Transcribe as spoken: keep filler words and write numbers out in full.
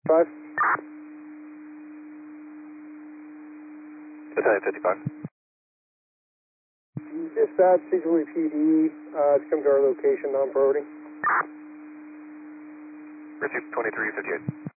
Five. Battalion fifty-five. Dispatch, Cecily P D, uh, to come to our location, non-priority. Pursuit twenty-three fifty-eight.